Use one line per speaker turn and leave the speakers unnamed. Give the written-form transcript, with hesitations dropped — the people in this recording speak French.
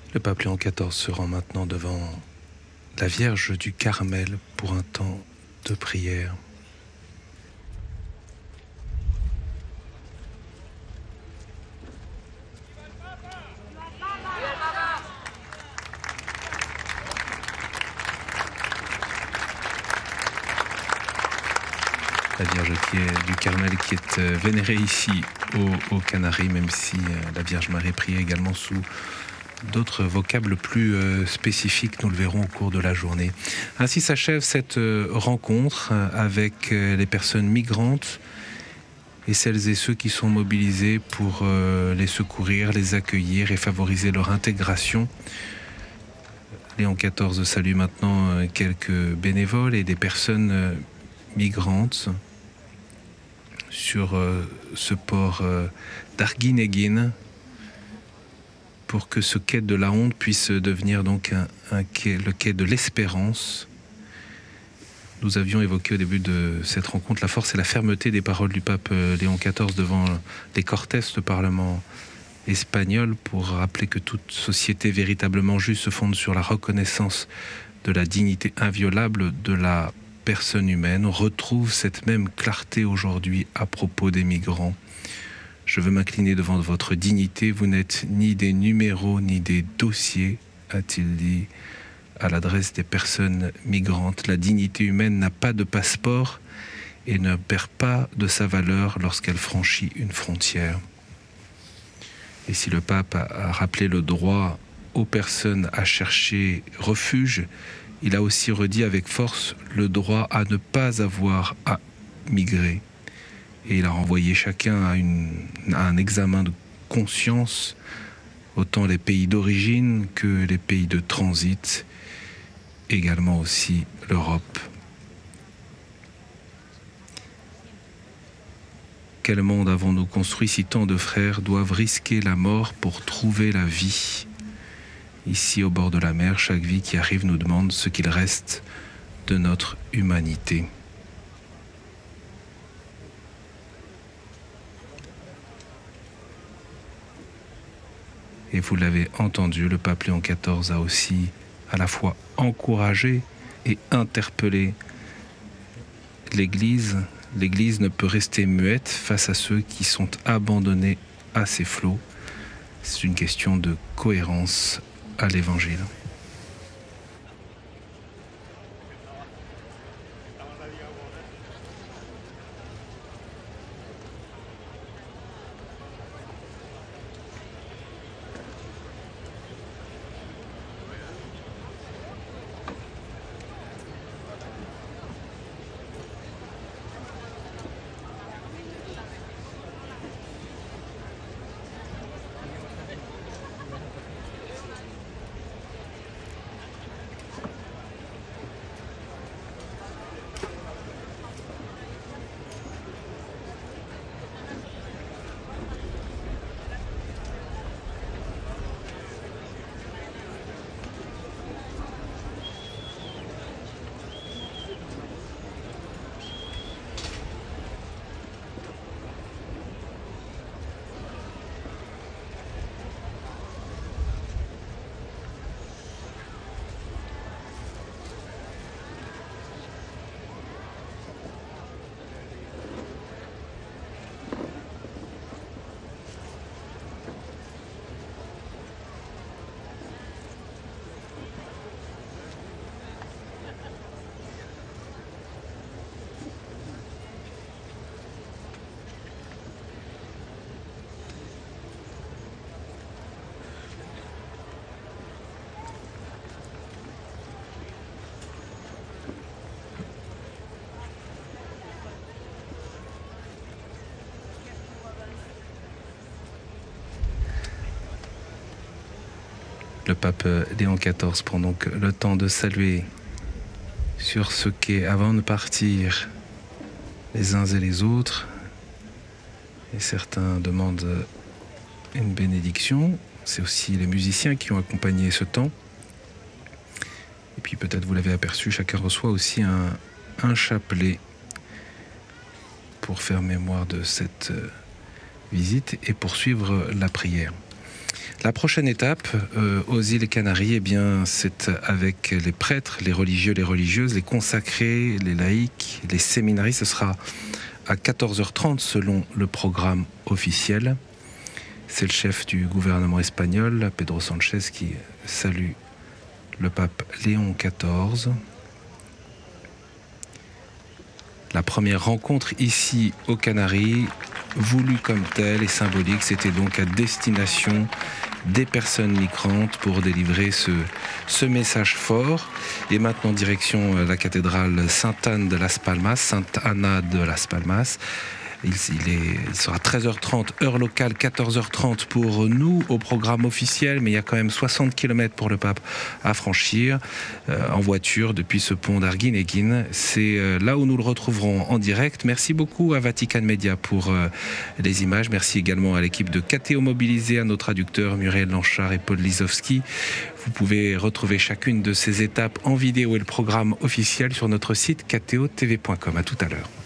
Le pape Léon XIV se rend maintenant devant la Vierge du Carmel pour un temps de prière. La Vierge du Carmel qui est vénérée ici aux Canaries, même si la Vierge Marie prie également sous d'autres vocables plus spécifiques, nous le verrons au cours de la journée. Ainsi s'achève cette rencontre avec les personnes migrantes et celles et ceux qui sont mobilisés pour les secourir, les accueillir et favoriser leur intégration. Léon XIV salue maintenant quelques bénévoles et des personnes migrantes sur ce port d'Arguinéguine pour que ce quai de la honte puisse devenir donc le quai de l'espérance. Nous avions évoqué au début de cette rencontre la force et la fermeté des paroles du pape Léon XIV devant les Cortes, le Parlement espagnol, pour rappeler que toute société véritablement juste se fonde sur la reconnaissance de la dignité inviolable de la personne humaine. On retrouve cette même clarté aujourd'hui à propos des migrants. Je veux m'incliner devant votre dignité, vous n'êtes ni des numéros ni des dossiers, a-t-il dit à l'adresse des personnes migrantes. La dignité humaine n'a pas de passeport et ne perd pas de sa valeur lorsqu'elle franchit une frontière. Et si le pape a rappelé le droit aux personnes à chercher refuge, il a aussi redit avec force le droit à ne pas avoir à migrer. Et il a renvoyé chacun à un examen de conscience, autant les pays d'origine que les pays de transit, également aussi l'Europe. Quel monde avons-nous construit si tant de frères doivent risquer la mort pour trouver la vie ? Ici, au bord de la mer, chaque vie qui arrive nous demande ce qu'il reste de notre humanité. Et vous l'avez entendu, le pape Léon XIV a aussi à la fois encouragé et interpellé l'Église. L'Église ne peut rester muette face à ceux qui sont abandonnés à ses flots. C'est une question de cohérence à l'Évangile. Le pape Léon XIV prend donc le temps de saluer sur ce quai avant de partir les uns et les autres. Et certains demandent une bénédiction. C'est aussi les musiciens qui ont accompagné ce temps. Et puis peut-être vous l'avez aperçu, chacun reçoit aussi un chapelet pour faire mémoire de cette visite et poursuivre la prière. La prochaine étape aux îles Canaries, eh bien, c'est avec les prêtres, les religieux, les religieuses, les consacrés, les laïcs, les séminaristes. Ce sera à 14h30 selon le programme officiel. C'est le chef du gouvernement espagnol, Pedro Sanchez, qui salue le pape Léon XIV. La première rencontre ici aux Canaries, voulue comme telle et symbolique, c'était donc à destination des personnes migrantes pour délivrer ce message fort. Et maintenant, direction la cathédrale Sainte-Anne de Las Palmas, Sainte Anna de Las Palmas. Il sera 13h30, heure locale, 14h30 pour nous au programme officiel, mais il y a quand même 60 km pour le pape à franchir en voiture depuis ce pont d'Arguineguín. C'est là où nous le retrouverons en direct. Merci beaucoup à Vatican Media pour les images. Merci également à l'équipe de KTO Mobilisé, à nos traducteurs Muriel Lanchard et Paul Lisowski. Vous pouvez retrouver chacune de ces étapes en vidéo et le programme officiel sur notre site ktotv.com. À tout à l'heure.